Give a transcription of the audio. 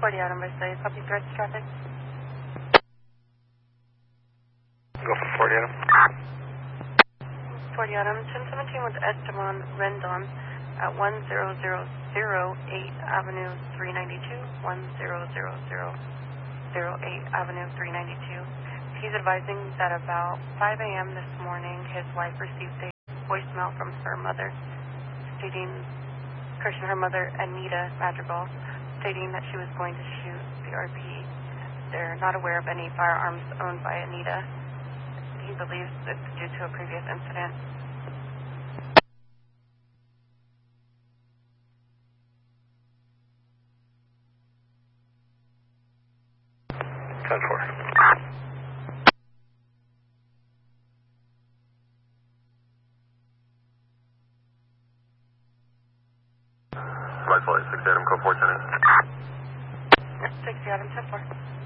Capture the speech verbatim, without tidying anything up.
forty Adam by Slade, copy threats traffic. Go for forty Adam. forty Adam, ten seventeen with Esteban Rendon at one zero zero zero eight Avenue three ninety-two, one zero zero zero zero eight Avenue three ninety-two. He's advising that about five A M this morning, his wife received a voicemail from her mother stating, correction, her mother, Anita Madrigal, stating that she was going to shoot the R P. They're not aware of any firearms owned by Anita. He believes it's due to a previous incident. ten four. Light flight, six Adam, code four ten eight. sixty Adam, ten four.